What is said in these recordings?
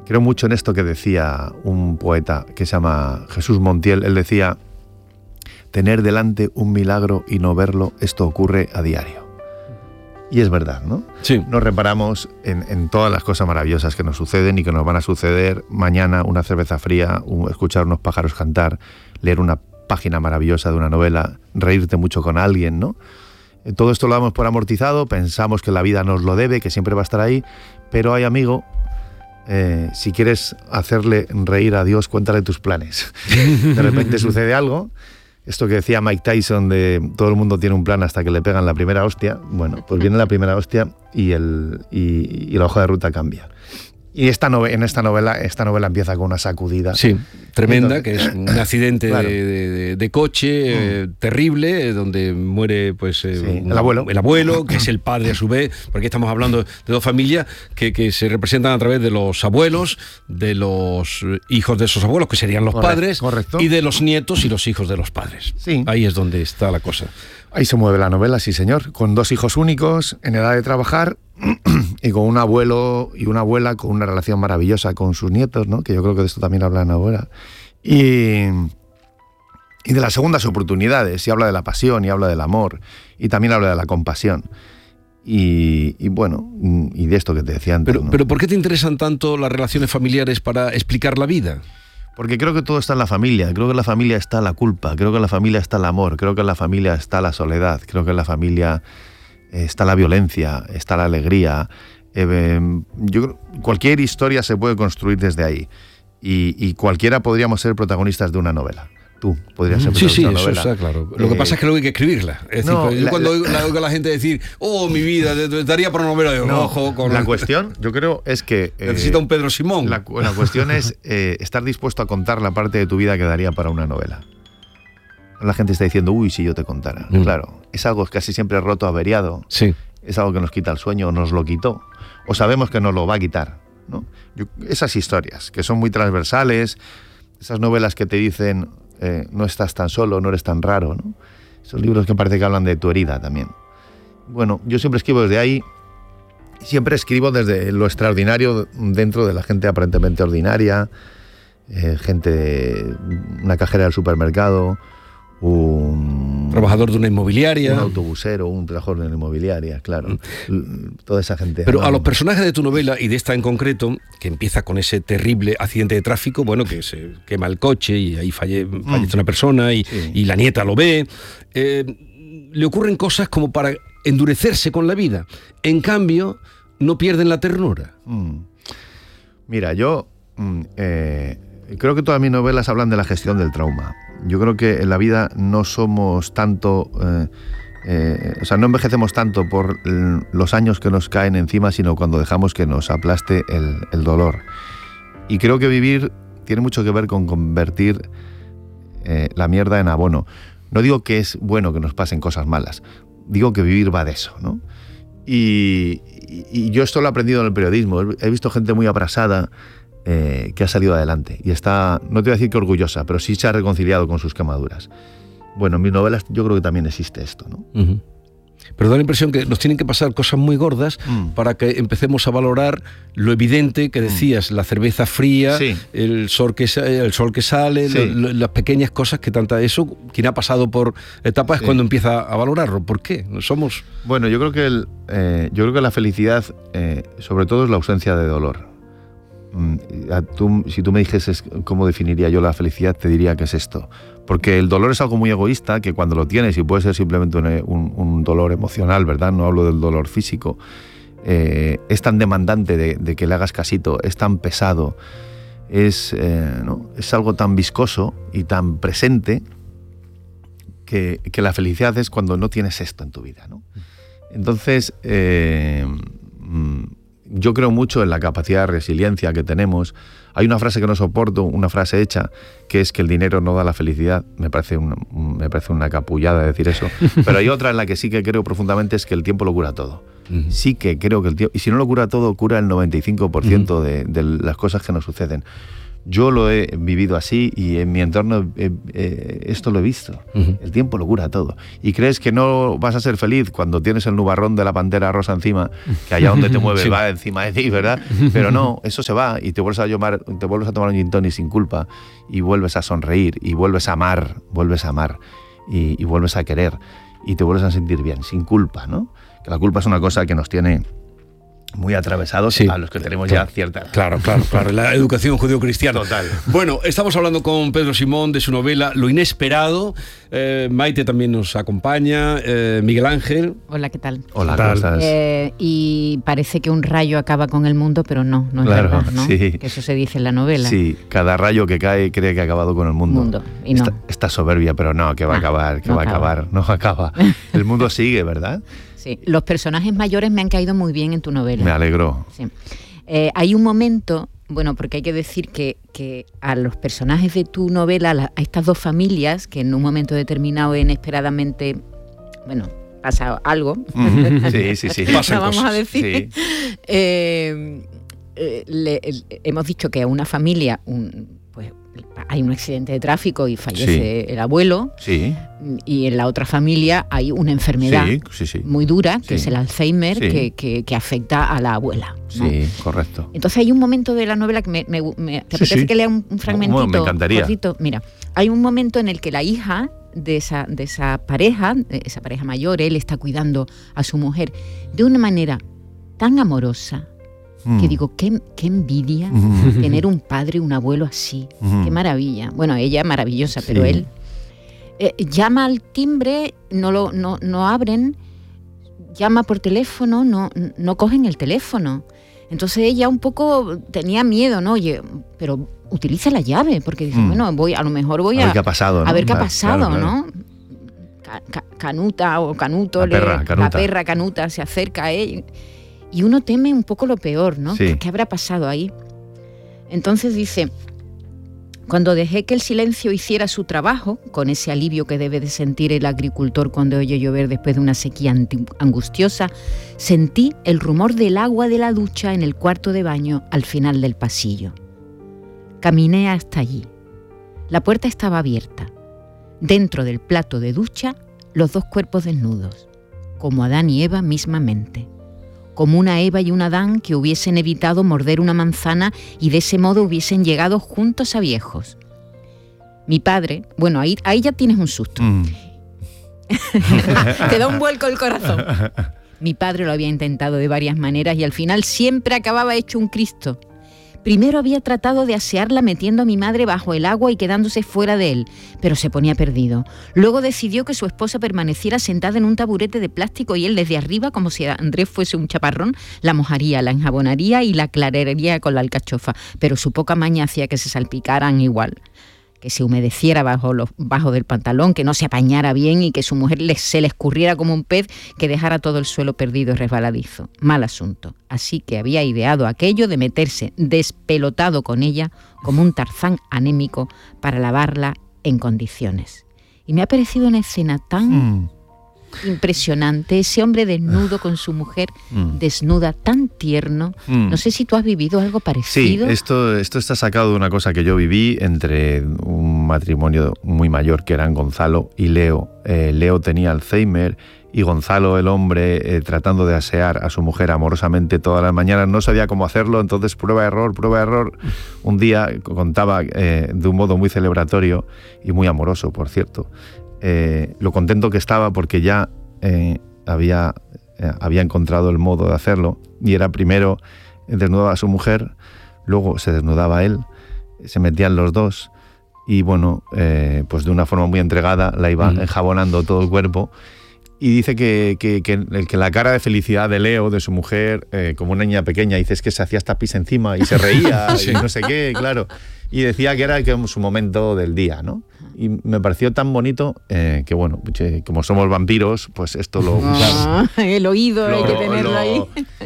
Creo mucho en esto que decía un poeta que se llama Jesús Montiel. Él decía: tener delante un milagro y no verlo, esto ocurre a diario. Y es verdad, ¿no? Sí. Nos reparamos en todas las cosas maravillosas que nos suceden y que nos van a suceder mañana: una cerveza fría, escuchar unos pájaros cantar, leer una página maravillosa de una novela, reírte mucho con alguien, ¿no? Todo esto lo damos por amortizado, pensamos que la vida nos lo debe, que siempre va a estar ahí, pero hay, amigo, si quieres hacerle reír a Dios, cuéntale tus planes. De repente sucede algo. Esto que decía Mike Tyson de todo el mundo tiene un plan hasta que le pegan la primera hostia. Bueno, pues viene la primera hostia y la hoja de ruta cambia. Y esta novela empieza con una sacudida. Sí, tremenda, que es un accidente claro, de coche terrible, donde muere pues el abuelo, que es el padre a su vez, porque estamos hablando de dos familias que se representan a través de los abuelos, de los hijos de esos abuelos, que serían los padres, correcto, y de los nietos y los hijos de los padres. Sí. Ahí es donde está la cosa. Ahí se mueve la novela, sí señor, con dos hijos únicos, en edad de trabajar, y con un abuelo y una abuela con una relación maravillosa con sus nietos, ¿no? Que yo creo que de esto también hablan ahora. Y de las segundas oportunidades, y habla de la pasión, y habla del amor, y también habla de la compasión. Y bueno, y de esto que te decía antes. Pero ¿por qué te interesan tanto las relaciones familiares para explicar la vida? Porque creo que todo está en la familia. Creo que en la familia está la culpa, creo que en la familia está el amor, creo que en la familia está la soledad, creo que en la familia está la violencia, está la alegría. Cualquier historia se puede construir desde ahí. Y cualquiera podríamos ser protagonistas de una novela. Tú podrías ser protagonista de una novela. Sí, eso está claro. Lo que pasa es que luego hay que escribirla. Es decir, yo cuando oigo a la gente decir, oh, mi vida, te daría para una novela de rojo. La cuestión, yo creo, es que... necesita un Pedro Simón. La cuestión es estar dispuesto a contar la parte de tu vida que daría para una novela. La gente está diciendo, uy, si yo te contara. Claro, es algo casi siempre roto, averiado. Sí. Es algo que nos quita el sueño, o nos lo quitó, o sabemos que nos lo va a quitar, ¿no? Esas historias, que son muy transversales, esas novelas que te dicen, no estás tan solo, no eres tan raro, ¿no? Esos libros que parece que hablan de tu herida también. Bueno, yo siempre escribo desde ahí, siempre escribo desde lo extraordinario dentro de la gente aparentemente ordinaria, una cajera del supermercado, un trabajador de una inmobiliaria, un autobusero, un trabajador de una inmobiliaria, claro, toda esa gente. Pero a los personajes de tu novela, y de esta en concreto, que empieza con ese terrible accidente de tráfico, bueno, que se quema el coche y ahí fallece una persona y la nieta lo ve, le ocurren cosas como para endurecerse con la vida. En cambio, no pierden la ternura. Mira, yo creo que todas mis novelas hablan de la gestión del trauma. Yo creo que en la vida no somos tanto, no envejecemos tanto por los años que nos caen encima, sino cuando dejamos que nos aplaste el dolor. Y creo que vivir tiene mucho que ver con convertir la mierda en abono. No digo que es bueno que nos pasen cosas malas, digo que vivir va de eso, ¿no? Y yo esto lo he aprendido en el periodismo. He visto gente muy abrasada que ha salido adelante y está, no te voy a decir que orgullosa, pero sí se ha reconciliado con sus quemaduras. Bueno, en mis novelas yo creo que también existe esto, ¿no? Pero da la impresión que nos tienen que pasar cosas muy gordas para que empecemos a valorar lo evidente que decías, la cerveza fría, sí, el sol que sale, sí, las pequeñas cosas que eso, quien ha pasado por etapas, sí, es cuando empieza a valorarlo. ¿Por qué? Somos... Bueno, yo creo que la felicidad, sobre todo, es la ausencia de dolor. Si tú me dijeses cómo definiría yo la felicidad, te diría que es esto. Porque el dolor es algo muy egoísta, que cuando lo tienes, y puede ser simplemente un dolor emocional, ¿verdad? No hablo del dolor físico. Es tan demandante de que le hagas casito, es tan pesado, es algo tan viscoso y tan presente que la felicidad es cuando no tienes esto en tu vida, ¿no? Entonces, yo creo mucho en la capacidad de resiliencia que tenemos. Hay una frase que no soporto, una frase hecha, que es que el dinero no da la felicidad. Me parece una capullada decir eso. Pero hay otra en la que sí que creo profundamente, es que el tiempo lo cura todo. Sí que creo que el tiempo... Y si no lo cura todo, cura el 95% de las cosas que nos suceden. Yo lo he vivido así y en mi entorno esto lo he visto. El tiempo lo cura todo. Y crees que no vas a ser feliz cuando tienes el nubarrón de la pantera rosa encima, que allá donde te mueves va encima de ti, ¿verdad? Pero no, eso se va y te vuelves a tomar un gin tonic sin culpa y vuelves a sonreír y vuelves a amar y vuelves a querer y te vuelves a sentir bien, sin culpa, ¿no? Que la culpa es una cosa que nos tiene muy atravesados a los que tenemos ya cierta edad. Claro. La educación judeocristiana. Total. Bueno, estamos hablando con Pedro Simón de su novela Lo Inesperado. Maite también nos acompaña. Miguel Ángel. Hola, ¿qué tal? Hola, ¿cómo estás? Y parece que un rayo acaba con el mundo, pero no es verdad, ¿no? Sí. Que eso se dice en la novela. Sí, cada rayo que cae cree que ha acabado con el mundo. Y no. Esta soberbia, pero no, que va a acabar, no acaba. El mundo sigue, ¿verdad? Sí, los personajes mayores me han caído muy bien en tu novela. Me alegro. Sí. Hay un momento, bueno, porque hay que decir que a los personajes de tu novela, a estas dos familias, que en un momento determinado inesperadamente, bueno, pasa algo. Sí. Pasan vamos a decir. Sí. Hemos dicho que a una familia, pues hay un accidente de tráfico y fallece el abuelo. Sí. Y en la otra familia hay una enfermedad muy dura, que es el Alzheimer, que afecta a la abuela, ¿no? Sí, correcto. Entonces hay un momento de la novela que ¿te apetece que lea un fragmentito? Bueno, me encantaría. Cortito? Mira, hay un momento en el que la hija de esa pareja mayor, él está cuidando a su mujer de una manera tan amorosa, que digo, qué envidia tener un padre, un abuelo así. Qué maravilla. Bueno, ella maravillosa, pero él llama al timbre, no abren, llama por teléfono, no cogen el teléfono. Entonces ella un poco tenía miedo, ¿no? Oye, pero utiliza la llave, porque dice, bueno, a lo mejor voy a ver qué ha pasado, ¿no? A ver qué ha pasado, claro. ¿No? Canuta o Canuto, la perra Canuta se acerca a ella. Y uno teme un poco lo peor, ¿no? Sí. ¿Qué habrá pasado ahí? Entonces dice, cuando dejé que el silencio hiciera su trabajo, con ese alivio que debe de sentir el agricultor cuando oye llover después de una sequía angustiosa, sentí el rumor del agua de la ducha en el cuarto de baño al final del pasillo. Caminé hasta allí. La puerta estaba abierta. Dentro del plato de ducha, los dos cuerpos desnudos, como Adán y Eva mismamente. Como una Eva y un Adán que hubiesen evitado morder una manzana y de ese modo hubiesen llegado juntos a viejos. Mi padre, bueno, ahí ya tienes un susto. Te da un vuelco el corazón. Mi padre lo había intentado de varias maneras y al final siempre acababa hecho un Cristo. Primero había tratado de asearla metiendo a mi madre bajo el agua y quedándose fuera de él, pero se ponía perdido. Luego decidió que su esposa permaneciera sentada en un taburete de plástico y él desde arriba, como si Andrés fuese un chaparrón, la mojaría, la enjabonaría y la aclararía con la alcachofa, pero su poca maña hacía que se salpicaran igual. Que se humedeciera bajo del pantalón, que no se apañara bien y que su mujer se le escurriera como un pez, que dejara todo el suelo perdido y resbaladizo. Mal asunto. Así que había ideado aquello de meterse despelotado con ella como un Tarzán anémico para lavarla en condiciones. Y me ha parecido una escena tan impresionante, ese hombre desnudo con su mujer desnuda, tan tierno. No sé si tú has vivido algo parecido. Sí, esto está sacado de una cosa que yo viví entre un matrimonio muy mayor que eran Gonzalo y Leo. Leo tenía Alzheimer y Gonzalo, el hombre, tratando de asear a su mujer amorosamente todas las mañanas, no sabía cómo hacerlo, entonces prueba-error. Un día contaba de un modo muy celebratorio y muy amoroso, por cierto, lo contento que estaba porque ya había encontrado el modo de hacerlo, y era primero desnudaba a su mujer, luego se desnudaba él, se metían los dos y bueno, pues de una forma muy entregada la iba enjabonando todo el cuerpo. Y dice que la cara de felicidad de Leo, de su mujer, como una niña pequeña, dice, es que se hacía hasta pis encima y se reía y no sé qué, claro. Y decía que era su momento del día, ¿no? Y me pareció tan bonito que, bueno, como somos vampiros, pues esto lo... el oído hay que tenerlo ahí.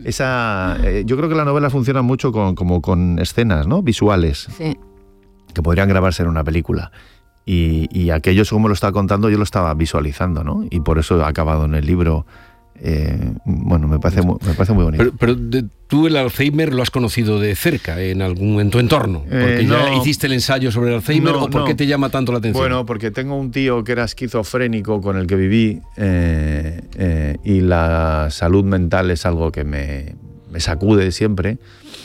Yo creo que la novela funciona mucho con escenas, ¿no? Visuales, que podrían grabarse en una película. Y aquello, como lo estaba contando, yo lo estaba visualizando, ¿no? Y por eso ha acabado en el libro Bueno, me parece muy bonito. Pero tú el Alzheimer lo has conocido de cerca en tu entorno, porque ya hiciste el ensayo sobre el Alzheimer, ¿o por qué te llama tanto la atención? Bueno, porque tengo un tío que era esquizofrénico con el que viví, y la salud mental es algo que me sacude siempre,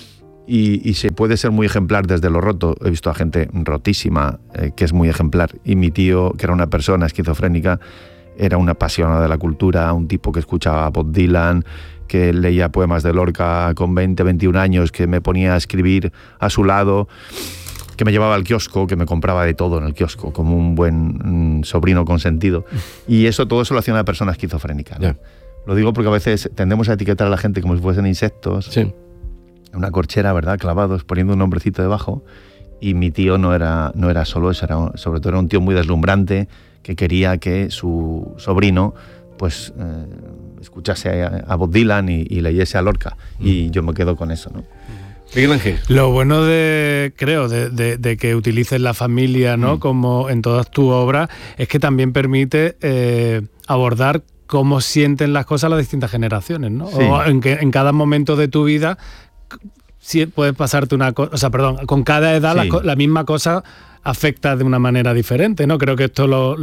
y se puede ser muy ejemplar desde lo roto. He visto a gente rotísima que es muy ejemplar, y mi tío, que era una persona esquizofrénica, era un apasionado de la cultura, un tipo que escuchaba a Bob Dylan, que leía poemas de Lorca con 20, 21 años, que me ponía a escribir a su lado, que me llevaba al kiosco, que me compraba de todo en el kiosco, como un buen sobrino consentido. Y todo eso lo hacía una persona esquizofrénica, ¿no? Yeah. Lo digo porque a veces tendemos a etiquetar a la gente como si fuesen insectos, sí, una corchera, ¿verdad?, clavados, poniendo un nombrecito debajo. Y mi tío no era solo eso, sobre todo era un tío muy deslumbrante, que quería que su sobrino pues escuchase a Bob Dylan y leyese a Lorca, y yo me quedo con eso, ¿no? Miguel Ángel. Lo bueno de que utilices la familia, ¿no?, como en todas tus obras, es que también permite abordar cómo sienten las cosas las distintas generaciones, ¿no? Sí. O en cada momento de tu vida puedes pasarte una cosa, o sea, perdón, con cada edad sí, la misma cosa afecta de una manera diferente, ¿no? Creo que esto lo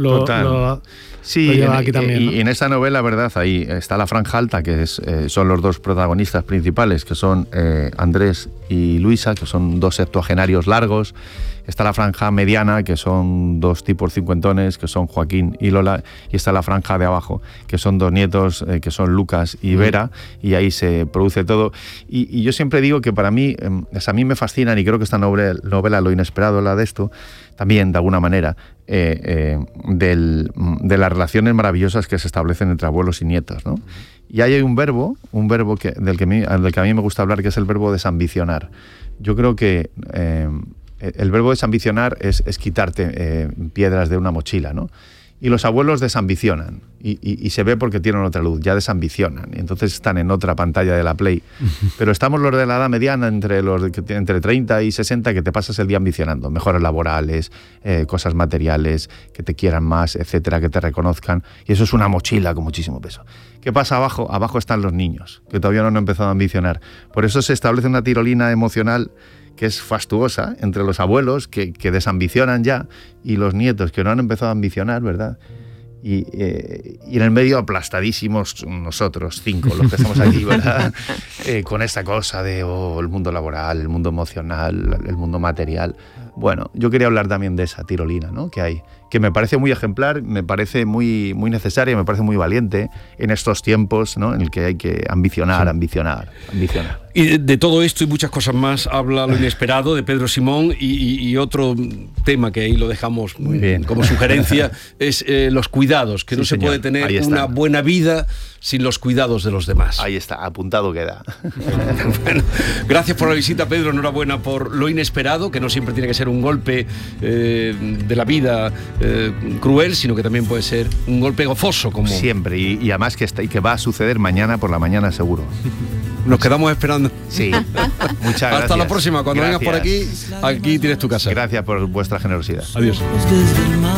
lleva aquí también, ¿no? Y en esa novela, ¿verdad?, ahí está la franja alta, que son los dos protagonistas principales, que son Andrés y Luisa, que son dos septuagenarios largos. Está la franja mediana, que son dos tipos cincuentones, que son Joaquín y Lola. Y está la franja de abajo, que son dos nietos, que son Lucas y Vera, y ahí se produce todo. Y yo siempre digo que para mí, a mí me fascinan, y creo que esta novela, Lo inesperado, la de esto, también de alguna manera, de las relaciones maravillosas que se establecen entre abuelos y nietos, ¿no? Y ahí hay un verbo del que a mí me gusta hablar, que es el verbo desambicionar. Yo creo que el verbo desambicionar es quitarte piedras de una mochila, ¿no? Y los abuelos desambicionan, y se ve porque tienen otra luz, ya desambicionan, y entonces están en otra pantalla de la Play. Pero estamos los de la edad mediana, entre 30 y 60, que te pasas el día ambicionando, mejoras laborales, cosas materiales, que te quieran más, etcétera, que te reconozcan, y eso es una mochila con muchísimo peso. ¿Qué pasa abajo? Abajo están los niños, que todavía no han empezado a ambicionar. Por eso se establece una tirolina emocional que es fastuosa entre los abuelos que desambicionan ya, y los nietos que no han empezado a ambicionar, ¿verdad? Y en el medio aplastadísimos nosotros 5, los que estamos aquí, ¿verdad? Con esta cosa de el mundo laboral, el mundo emocional, el mundo material. Bueno, yo quería hablar también de esa tirolina, ¿no?, que hay, que me parece muy ejemplar, me parece muy, muy necesaria, me parece muy valiente en estos tiempos, ¿no?, en el que hay que ambicionar. Y de todo esto y muchas cosas más habla Lo inesperado, de Pedro Simón, y otro tema que ahí lo dejamos muy bien como sugerencia es los cuidados, que sí, no se puede tener una buena vida sin los cuidados de los demás. Ahí está, apuntado queda. Bueno, gracias por la visita, Pedro, enhorabuena por Lo inesperado, que no siempre tiene que ser un golpe de la vida cruel, sino que también puede ser un golpe gozoso, como siempre, y además que va a suceder mañana por la mañana seguro. Nos quedamos esperando. Sí. Muchas gracias. Hasta la próxima. Cuando vengas por aquí tienes tu casa. Gracias por vuestra generosidad. Adiós.